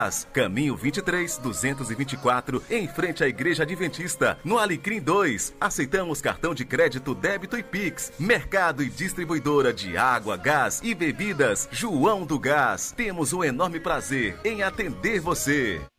Caminho 23, 224, em frente à Igreja Adventista, no Alecrim 2. Aceitamos cartão de crédito, débito e Pix. Mercado e distribuidora de água, gás e bebidas, João do Gás. Temos um enorme prazer em atender você.